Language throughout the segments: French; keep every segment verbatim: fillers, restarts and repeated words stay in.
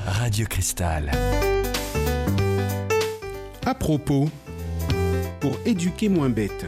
Radio Cristal. À propos, pour éduquer moins bête.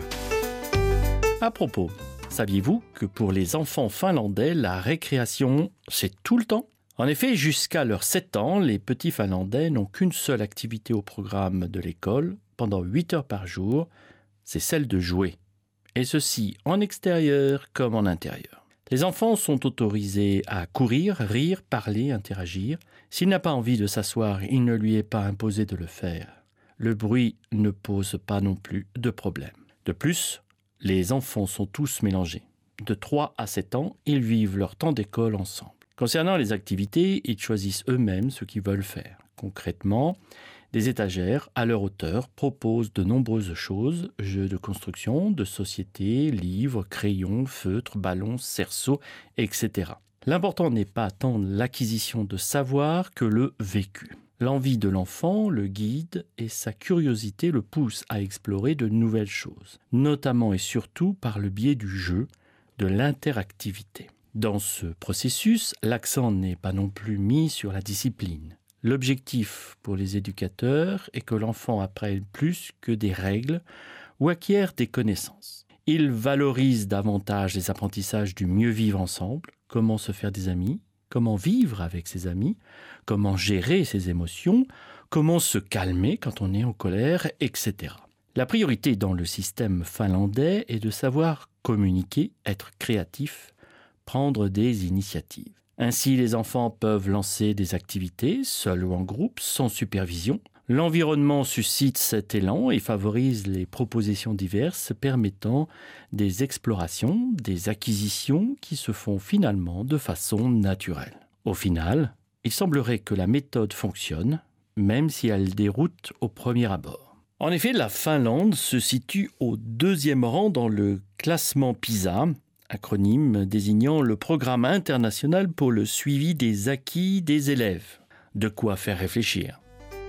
À propos, saviez-vous que pour les enfants finlandais, la récréation, c'est tout le temps ? En effet, jusqu'à leurs sept ans, les petits Finlandais n'ont qu'une seule activité au programme de l'école pendant huit heures par jour, c'est celle de jouer. Et ceci en extérieur comme en intérieur. Les enfants sont autorisés à courir, rire, parler, interagir. S'il n'a pas envie de s'asseoir, il ne lui est pas imposé de le faire. Le bruit ne pose pas non plus de problème. De plus, les enfants sont tous mélangés. De trois à sept ans, ils vivent leur temps d'école ensemble. Concernant les activités, ils choisissent eux-mêmes ce qu'ils veulent faire. Concrètement, des étagères à leur hauteur proposent de nombreuses choses, jeux de construction, de société, livres, crayons, feutres, ballons, cerceaux, et cetera. L'important n'est pas tant l'acquisition de savoir que le vécu. L'envie de l'enfant le guide et sa curiosité le pousse à explorer de nouvelles choses, notamment et surtout par le biais du jeu, de l'interactivité. Dans ce processus, l'accent n'est pas non plus mis sur la discipline. L'objectif pour les éducateurs est que l'enfant apprenne plus que des règles ou acquiert des connaissances. Ils valorisent davantage les apprentissages du mieux vivre ensemble, comment se faire des amis, comment vivre avec ses amis, comment gérer ses émotions, comment se calmer quand on est en colère, et cetera. La priorité dans le système finlandais est de savoir communiquer, être créatif, prendre des initiatives. Ainsi, les enfants peuvent lancer des activités, seuls ou en groupe, sans supervision. L'environnement suscite cet élan et favorise les propositions diverses permettant des explorations, des acquisitions qui se font finalement de façon naturelle. Au final, il semblerait que la méthode fonctionne, même si elle déroute au premier abord. En effet, la Finlande se situe au deuxième rang dans le classement PISA, acronyme désignant le programme international pour le suivi des acquis des élèves. De quoi faire réfléchir.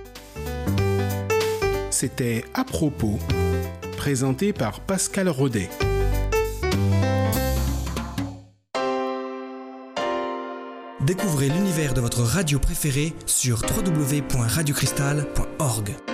C'était À propos, présenté par Pascal Rodet. Découvrez l'univers de votre radio préférée sur w w w point radio cristal point org.